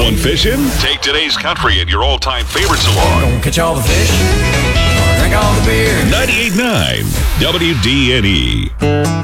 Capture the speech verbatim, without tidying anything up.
Going fishing? Take today's country and your all-time favorites along. Gonna catch all the fish, drink all the beer. ninety-eight point nine W D N E.